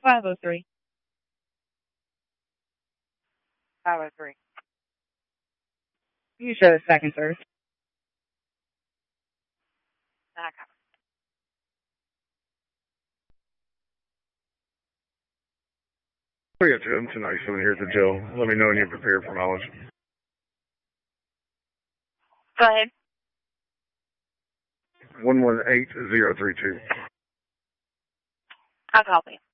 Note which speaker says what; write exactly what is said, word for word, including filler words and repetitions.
Speaker 1: five oh three.
Speaker 2: five oh three.
Speaker 1: You show the second service.
Speaker 2: Okay.
Speaker 3: We got Jim tonight, someone here at the jail. Let me know when you're prepared for mileage.
Speaker 2: Go ahead.
Speaker 3: one one eight zero three two.
Speaker 2: I'll copy.